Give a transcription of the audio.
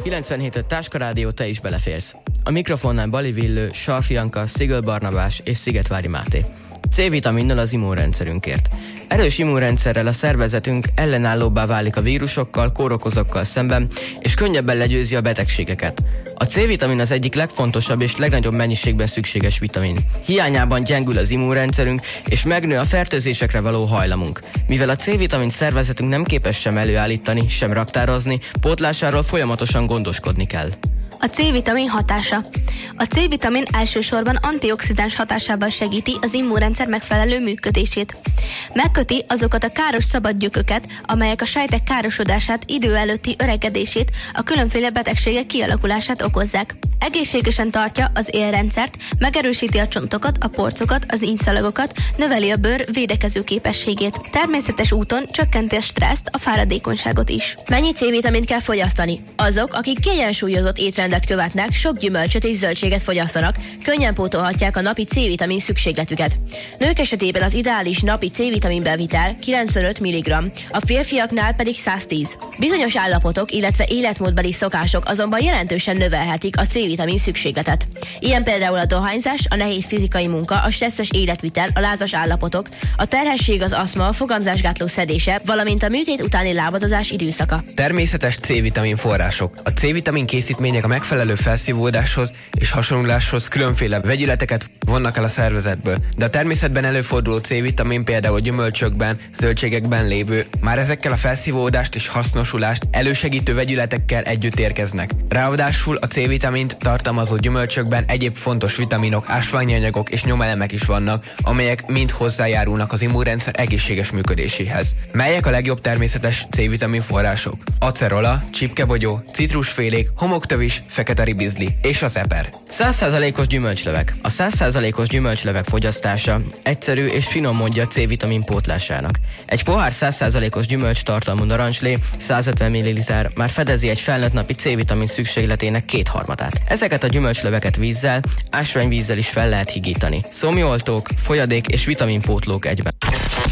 97.5 Táska Rádió, te is beleférsz. A mikrofonnál Bali Villő, Sarfi Anka, Szigel Barnabás és Szigetvári Máté. C-vitaminnal az immunrendszerünkért. Erős immunrendszerrel a szervezetünk ellenállóbbá válik a vírusokkal, kórokozókkal szemben, és könnyebben legyőzi a betegségeket. A C-vitamin az egyik legfontosabb és legnagyobb mennyiségben szükséges vitamin. Hiányában gyengül az immunrendszerünk, és megnő a fertőzésekre való hajlamunk. Mivel a C-vitamin szervezetünk nem képes sem előállítani, sem raktározni, pótlásáról folyamatosan gondoskodni kell. A C-vitamin hatása. A C-vitamin elsősorban antioxidáns hatásával segíti az immunrendszer megfelelő működését. Megköti azokat a káros szabad gyököket, amelyek a sejtek károsodását, idő előtti öregedését, a különféle betegségek kialakulását okozzák. Egészségesen tartja az élrendszert, megerősíti a csontokat, a porcokat, az ínyszalagokat, növeli a bőr védekező képességét. Természetes úton csökkenti a stresszt, a fáradékonyságot is. Mennyi C-vitamint kell fogyasztani? Azok, akik kiegyensúlyozott étrendet követnek, sok gyümölcsöt és zöldséget fogyasztanak, könnyen pótolhatják a napi C-vitamin szükségletüket. Nők esetében az ideális napi C-vitamin bevitel 95 mg, a férfiaknál pedig 110. Bizonyos állapotok, illetve életmódbeli szokások azonban jelentősen növelhetik a C-vitamin szükségletet. Ilyen például a dohányzás, a nehéz fizikai munka, a stresszes életvitel, a lázas állapotok, a terhesség, az aszma, a fogamzásgátló szedése, valamint a műtét utáni lábadozás időszaka. Természetes C-vitamin források. A C-vitamin készítmények a megfelelő felszívódáshoz és hasonláshoz különféle vegyületeket vonnak el a szervezetből, de a természetben előforduló C-vitamin például gyümölcsökben, zöldségekben lévő, már ezekkel a felszívódást és hasznosulást elősegítő vegyületekkel együtt érkeznek. Ráadásul a C-vitamint tartalmazó gyümölcsökben egyéb fontos vitaminok, ásványi anyagok és nyomelemek is vannak, amelyek mind hozzájárulnak az immunrendszer egészséges működéséhez. Melyek a legjobb természetes C-vitamin források? Acerola, csipkebogyó, citrusfélék, homoktövis, fekete ribizli és az eper. 100%-os gyümölcslevek. A 100%-os gyümölcslevek fogyasztása egyszerű és finom módja C-vitamin pótlásának. Egy pohár 100%-os gyümölcs tartalmú narancslé, 150 ml már fedezi egy felnőtt napi C-vitamin szükségletének 2/3. Ezeket a gyümölcsleveket vízzel, ásványvízzel is fel lehet higítani. Szomjoltók, folyadék és vitaminpótlók egyben.